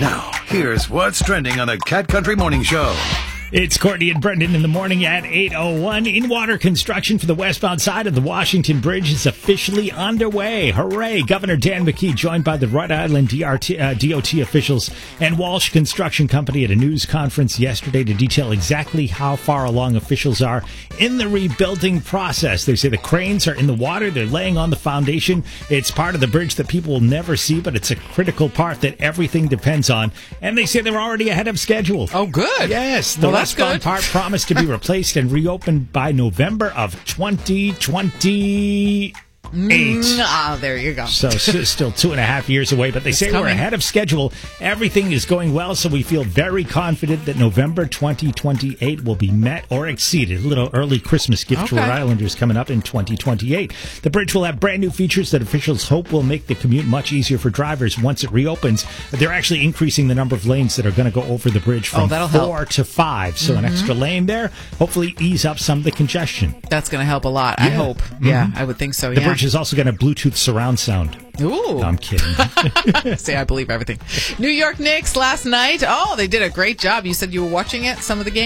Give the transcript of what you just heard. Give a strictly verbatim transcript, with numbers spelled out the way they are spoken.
Now, here's what's trending on the Cat Country Morning Show. It's Courtney and Brendan in the morning at eight oh one. In-water construction for the westbound side of the Washington Bridge is officially underway. Hooray! Governor Dan McKee, joined by the Rhode Island D R T, uh, D O T officials and Walsh Construction Company at a news conference yesterday to detail exactly how far along officials are in the rebuilding process. They say the cranes are in the water. They're laying on the foundation. It's part of the bridge that people will never see, but it's a critical part that everything depends on. And they say they're already ahead of schedule. Oh, good. Yes. The Well, that's westbound good. part promised to be replaced and reopened by November of twenty twenty-eight. Mm, ah, there you go. So s- still two and a half years away, but they It's say coming. we're ahead of schedule. Everything is going well, so we feel very confident that November twenty twenty-eight will be met or exceeded. A little early Christmas gift to Okay. Rhode Islanders coming up in twenty twenty-eight. The bridge will have brand new features that officials hope will make the commute much easier for drivers once it reopens. They're actually increasing the number of lanes that are going to go over the bridge from Oh, that'll four help. to five. So an extra lane there, hopefully ease up some of the congestion. That's going to help a lot, I Yeah. hope. Yeah, I would think so, The yeah. bridge is also going to Bluetooth surround sound. Ooh. No, I'm kidding. Say I believe everything. New York Knicks last night. Oh, they did a great job. You said you were watching it, some of the games?